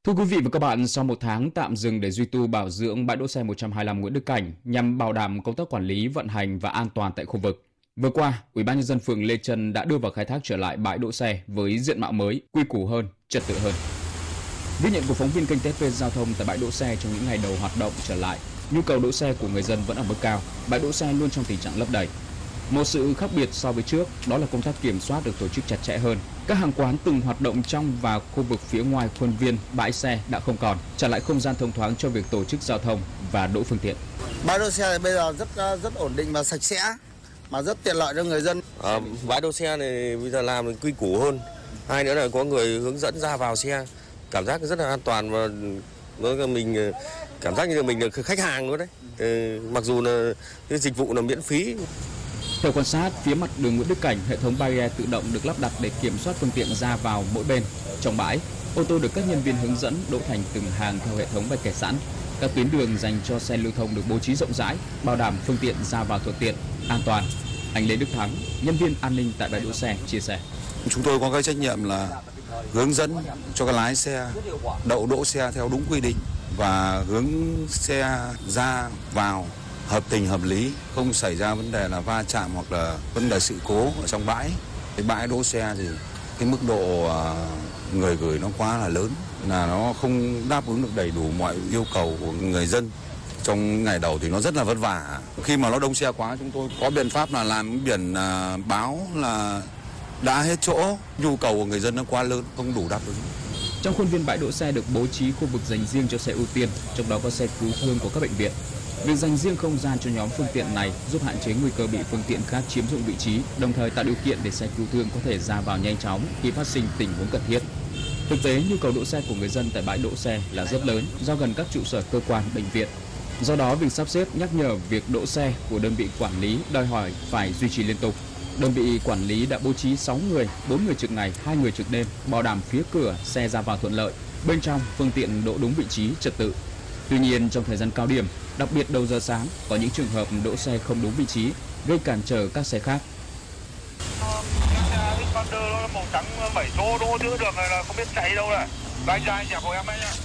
Thưa quý vị và các bạn, sau một tháng tạm dừng để duy tu bảo dưỡng bãi đỗ xe 125 Nguyễn Đức Cảnh nhằm bảo đảm công tác quản lý, vận hành và an toàn tại khu vực. Vừa qua, Ủy ban nhân dân phường Lê Chân đã đưa vào khai thác trở lại bãi đỗ xe với diện mạo mới, quy củ hơn, trật tự hơn. Ghi nhận của phóng viên kênh TP Giao thông tại bãi đỗ xe trong những ngày đầu hoạt động trở lại, nhu cầu đỗ xe của người dân vẫn ở mức cao, bãi đỗ xe luôn trong tình trạng lấp đầy. Một sự khác biệt so với trước đó là công tác kiểm soát được tổ chức chặt chẽ hơn. Các hàng quán từng hoạt động trong và khu vực phía ngoài khuôn viên bãi xe đã không còn, trả lại không gian thông thoáng cho việc tổ chức giao thông và đỗ phương tiện. Bãi đỗ xe này bây giờ rất ổn định và sạch sẽ, mà rất tiện lợi cho người dân. Bãi đỗ xe này bây giờ làm quy củ hơn. Hai nữa là có người hướng dẫn ra vào xe, cảm giác rất là an toàn và mình cảm giác như là mình là khách hàng luôn đấy. Mặc dù là cái dịch vụ là miễn phí. Theo quan sát, phía mặt đường Nguyễn Đức Cảnh, hệ thống barrier tự động được lắp đặt để kiểm soát phương tiện ra vào mỗi bên. Trong bãi, ô tô được các nhân viên hướng dẫn đỗ thành từng hàng theo hệ thống vạch kẻ sẵn. Các tuyến đường dành cho xe lưu thông được bố trí rộng rãi, bảo đảm phương tiện ra vào thuận tiện, an toàn. Anh Lê Đức Thắng, nhân viên an ninh tại bãi đỗ xe, chia sẻ. Chúng tôi có cái trách nhiệm là hướng dẫn cho các lái xe đỗ xe theo đúng quy định và hướng xe ra vào hợp tình hợp lý, không xảy ra vấn đề là va chạm hoặc là vấn đề sự cố ở trong bãi. Cái bãi đỗ xe thì cái mức độ người gửi nó quá là lớn, là nó không đáp ứng được đầy đủ mọi yêu cầu của người dân. Trong ngày đầu thì nó rất là vất vả. Khi mà nó đông xe quá, chúng tôi có biện pháp là làm biển báo là đã hết chỗ, nhu cầu của người dân nó quá lớn, không đủ đáp ứng. Trong khuôn viên bãi đỗ xe được bố trí khu vực dành riêng cho xe ưu tiên, trong đó có xe cứu thương của các bệnh viện. Việc dành riêng không gian cho nhóm phương tiện này giúp hạn chế nguy cơ bị phương tiện khác chiếm dụng vị trí, đồng thời tạo điều kiện để xe cứu thương có thể ra vào nhanh chóng khi phát sinh tình huống cần thiết. Thực tế, nhu cầu đỗ xe của người dân tại bãi đỗ xe là rất lớn do gần các trụ sở cơ quan, bệnh viện. Do đó, việc sắp xếp nhắc nhở việc đỗ xe của đơn vị quản lý đòi hỏi phải duy trì liên tục. Đơn vị quản lý đã bố trí 6 người, 4 người trực ngày, 2 người trực đêm, bảo đảm phía cửa xe ra vào thuận lợi, bên trong phương tiện đỗ đúng vị trí, trật tự. Tuy nhiên, trong thời gian cao điểm, đặc biệt đầu giờ sáng, có những trường hợp đỗ xe không đúng vị trí, gây cản trở các xe khác. Xe Xpander nó màu trắng 7 chỗ đỗ chữ được này là không biết chạy đâu này. Anh ra anh chẹp của em ấy nhá.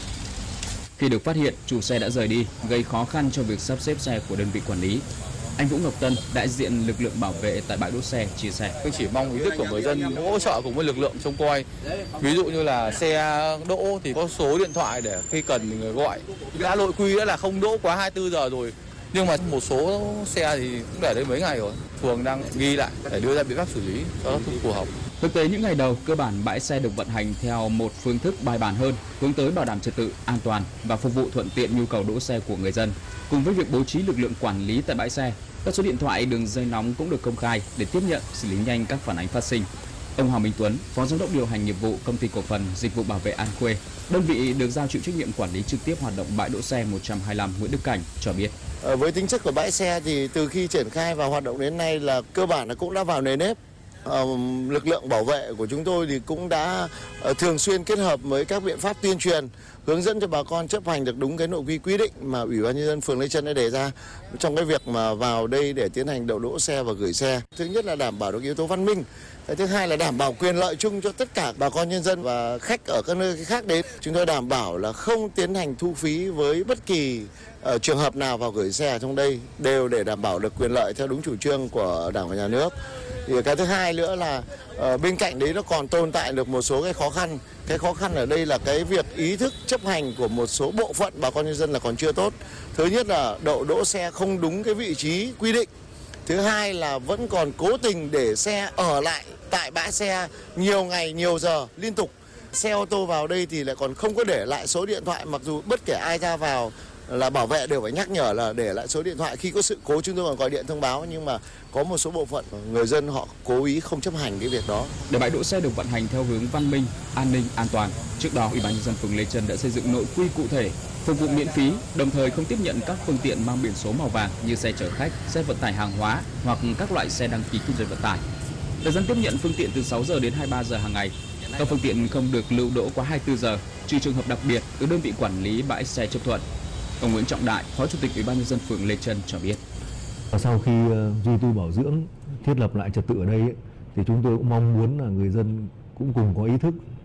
Khi được phát hiện, chủ xe đã rời đi, gây khó khăn cho việc sắp xếp xe của đơn vị quản lý. Anh Vũ Ngọc Tân, đại diện lực lượng bảo vệ tại bãi đỗ xe, chia sẻ. Tôi chỉ mong ý thức của người dân hỗ trợ cùng với lực lượng trông coi. Ví dụ như là xe đỗ thì có số điện thoại để khi cần thì người gọi. Đã nội quy đã là không đỗ quá 24 giờ rồi. Nhưng mà một số xe thì cũng để đến mấy ngày rồi. Phường đang ghi lại để đưa ra biện pháp xử lý cho phù hợp. Thực tế những ngày đầu, cơ bản bãi xe được vận hành theo một phương thức bài bản hơn, hướng tới bảo đảm trật tự, an toàn và phục vụ thuận tiện nhu cầu đỗ xe của người dân. Cùng với việc bố trí lực lượng quản lý tại bãi xe, các số điện thoại, đường dây nóng cũng được công khai để tiếp nhận, xử lý nhanh các phản ánh phát sinh. Ông Hoàng Minh Tuấn, Phó Giám đốc điều hành nghiệp vụ Công ty Cổ phần Dịch vụ Bảo vệ An Khuê, đơn vị được giao chịu trách nhiệm quản lý trực tiếp hoạt động bãi đỗ xe 125 Nguyễn Đức Cảnh cho biết. Với tính chất của bãi xe thì từ khi triển khai và hoạt động đến nay là cơ bản là cũng đã vào nề nếp. Lực lượng bảo vệ của chúng tôi thì cũng đã thường xuyên kết hợp với các biện pháp tuyên truyền, hướng dẫn cho bà con chấp hành được đúng cái nội quy quy định mà Ủy ban nhân dân phường Lê Chân đã đề ra trong cái việc mà vào đây để tiến hành đậu đỗ xe và gửi xe. Thứ nhất là đảm bảo được yếu tố văn minh, thứ hai là đảm bảo quyền lợi chung cho tất cả bà con nhân dân và khách ở các nơi khác đến. Chúng tôi đảm bảo là không tiến hành thu phí với bất kỳ trường hợp nào vào gửi xe ở trong đây, đều để đảm bảo được quyền lợi theo đúng chủ trương của Đảng và Nhà nước. Thì cái thứ hai nữa là bên cạnh đấy nó còn tồn tại được một số cái khó khăn. Cái khó khăn ở đây là cái việc ý thức chấp hành của một số bộ phận bà con nhân dân là còn chưa tốt. Thứ nhất là đỗ xe không đúng cái vị trí quy định. Thứ hai là vẫn còn cố tình để xe ở lại tại bãi xe nhiều ngày, nhiều giờ liên tục. Xe ô tô vào đây thì lại còn không có để lại số điện thoại, mặc dù bất kể ai ra vào là bảo vệ đều phải nhắc nhở là để lại số điện thoại. Khi có sự cố chúng tôi còn gọi điện thông báo, nhưng mà có một số bộ phận người dân họ cố ý không chấp hành cái việc đó. Để bãi đỗ xe được vận hành theo hướng văn minh, an ninh, an toàn, trước đó Ủy ban nhân dân phường Lê Chân đã xây dựng nội quy cụ thể, phục vụ miễn phí, đồng thời không tiếp nhận các phương tiện mang biển số màu vàng như xe chở khách, xe vận tải hàng hóa hoặc các loại xe đăng ký kinh doanh vận tải. Thời gian tiếp nhận phương tiện từ 6 giờ đến 23 giờ hàng ngày. Các phương tiện không được lưu đỗ quá 24 giờ, trừ trường hợp đặc biệt được đơn vị quản lý bãi xe chấp thuận. Ông Nguyễn Trọng Đại, Phó Chủ tịch Ủy ban nhân dân phường Lê Chân cho biết. Sau khi duy tu bảo dưỡng, thiết lập lại trật tự ở đây thì chúng tôi cũng mong muốn là người dân cũng cùng có ý thức